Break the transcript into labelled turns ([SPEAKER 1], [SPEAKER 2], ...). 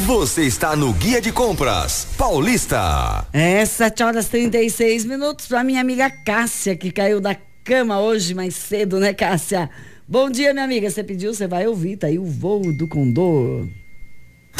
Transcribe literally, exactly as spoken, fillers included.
[SPEAKER 1] Você está no Guia de Compras Paulista.
[SPEAKER 2] É, sete horas e trinta e seis minutos para minha amiga Cássia, que caiu da cama hoje mais cedo, né, Cássia? Bom dia, minha amiga. Você pediu, você vai ouvir, tá aí o Voo do Condor.